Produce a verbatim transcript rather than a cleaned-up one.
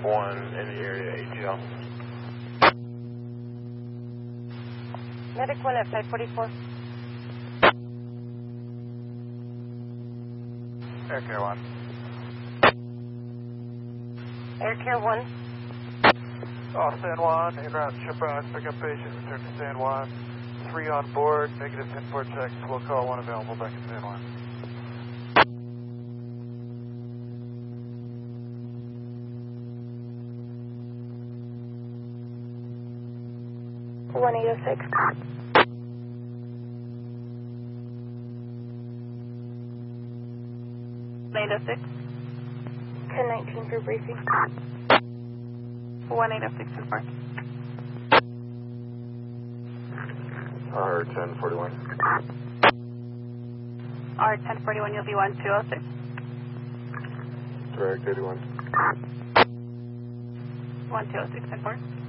one in the area, A T L. Medic one at five forty-four. Air Care one. Air Care one. Oh, San Juan, en route, ship out, pick up patient, return to San Juan. Three on board, negative ten four checks. We'll call one available back in San Juan. one eight oh six. eight oh six. ten nineteen for briefing. one eight oh six report. R ten forty-one. R ten forty-one, you'll be one two oh six. Direct eighty-one. one two oh six, report.